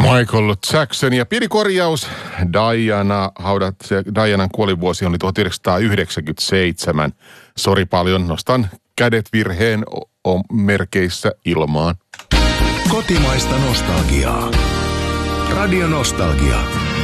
Michael Jackson ja pieni korjaus. Dianan kuolinvuosi oli 1997. Sori paljon, nostan kädet virheen merkeissä ilmaan. Kotimaista nostalgiaa. Radio Nostalgia.